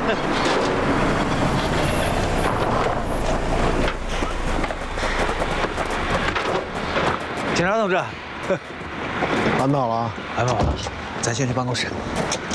警察同志， 安排好了啊？ 安排好了，咱先去办公室。